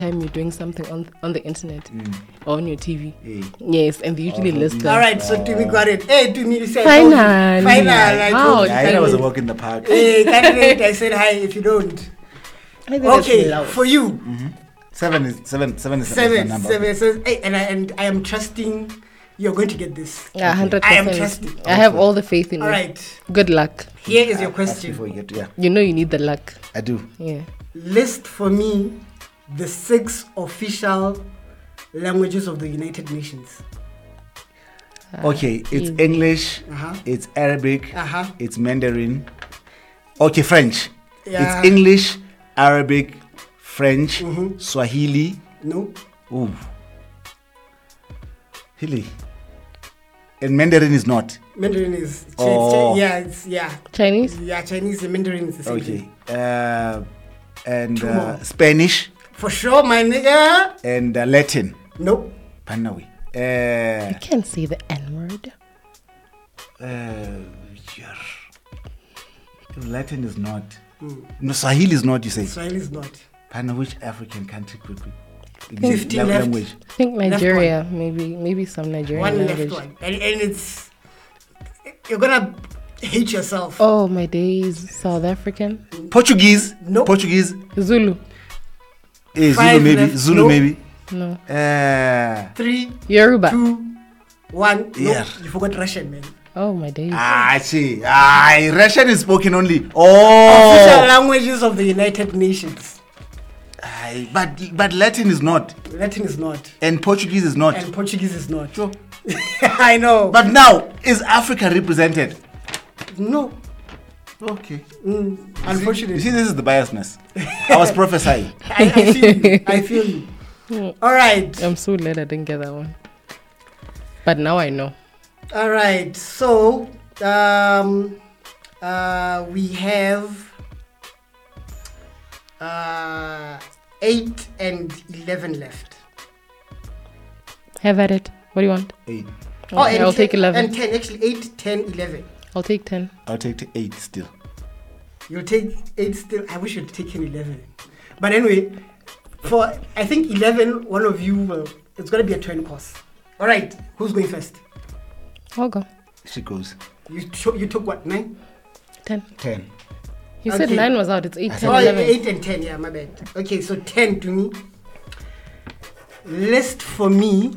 time you're doing something on the internet or on your TV. Hey. Yes, and they usually list them. All right, so Tumi got it. Hey, Tumi, you said Finally. I told you. I was a walk in the park. Hey, candidate, I said hi if you don't. I think that's Okay, loud. for you. Seven is the number. Seven. Hey, and I am trusting you're going to get this. Yeah, 100%. I am trusting. I have all the faith in All you. right, Good luck. here is your Ask question. before you get to, You know you need the luck. I do. Yeah. List for me the 6 official languages of the United Nations. Okay, it's easy. English, Uh-huh. it's Arabic, Uh-huh. it's Mandarin. Okay, French. Yeah. It's English, Arabic, French, Mhm. Swahili. No. Ooh. Hilly. And Mandarin is not. Mandarin is Oh. yeah. Chinese? Yeah, Chinese and Mandarin is the same Okay. thing. And Two more. Spanish For sure, my nigga. and Latin. Nope. Panawi. I can't say the N-word. Yeah. Latin is not. No, Swahili is not, you say. Swahili is not. Pana, which African country could be? 15 left. Language. I think Nigeria, maybe some Nigerian One language. left one. And it's... You're gonna hate yourself. Oh my days, South African, Portuguese. Nope. Portuguese. Zulu. Zulu 5 maybe. left. Zulu Nope. maybe. No, 3, Yoruba. 2, 1. Yeah. No, you forgot Russian, man. Oh my days. See. Russian is spoken only. Official Oh. languages of the United Nations. But Latin is not. Latin is not. And Portuguese is not. And Portuguese is not. Sure. I know. But now, is Africa represented? no. Okay. Unfortunately. You see, this is the biasness. I was prophesying. I feel you. I feel you. All right. I'm so glad I didn't get that one. But now I know. All right. So, we have 8 and 11 left. Have at it. What do you want? 8. Okay, and I'll 10 take 11. And 10. Actually, 8, 10, 11. I'll take 10. I'll take 8 still. You'll take 8 still. I wish you'd taken 11. But anyway, I think 11, one of you will. It's going to be a turn course. All right. Who's going first? I'll go. She goes. You took what? 9? 10. 10. You said Okay. 9 was out. It's 8, 10, Oh, 11. 8 and 10. Yeah, my bad. Okay, so 10 to me. List for me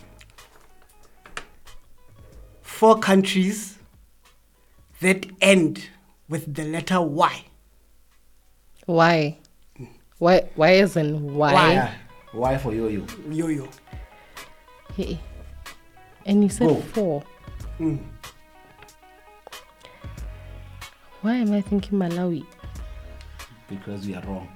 4 countries that end with the letter Y. Why? Why isn't why? Why? Why for yo-yo? Yo-yo. Hey. And you said Go. 4. Mm. Why am I thinking Malawi? Because we are wrong.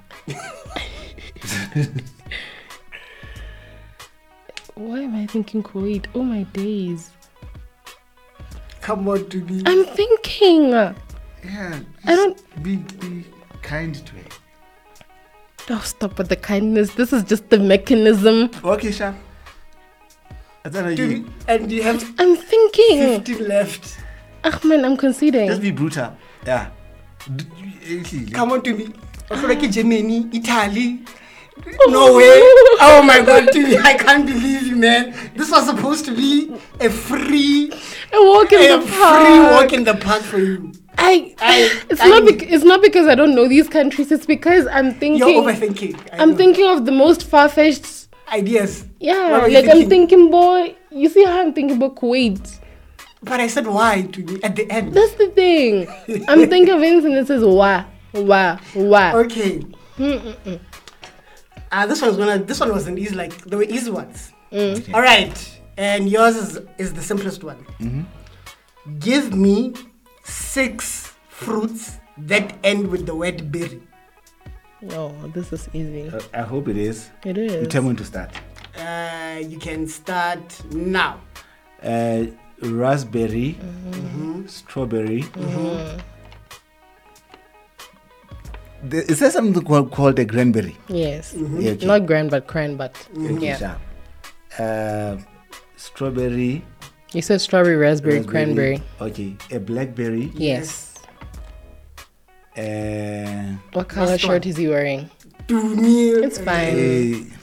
Why am I thinking Kuwait? Oh my days. Come on to me. I'm thinking. Yeah. I don't. Be kind to her. Oh, stop with the kindness. This is just the mechanism. Okay, Sha. I don't know you. And you have I'm thinking. 15 left. Ahmed, I'm conceding. Just be brutal. Yeah. Come on to me. I feel like Germany, Italy, Norway. Oh my God, Timmy, I can't believe you, man. This was supposed to be a free walk in the park. free walk in the park for you. It's not because I don't know these countries. It's because I'm thinking. You're overthinking. I I'm know. thinking of the most far-fetched. Ideas. Yeah, What were you like I'm thinking? thinking, boy. You see how I'm thinking about Kuwait? But I said why to you at the end. That's the thing. I'm thinking of anything that says wah. Okay. This one wasn't easy. Like there were easy ones. Okay. All right, and yours is the simplest one. Mm-hmm. Give me 6 fruits that end with the word berry. Oh, this is easy. I hope it is. It is. You tell me when to start. You can start now. Raspberry, Mm-hmm. strawberry. Is there something called a cranberry? Yes. Yeah, okay. Not grand, but cran, but Okay, yeah. Sha. Strawberry. You said strawberry, raspberry, cranberry. Okay, a blackberry. Yes. Uh, What color Last shirt one. is he wearing? to me. It's fine.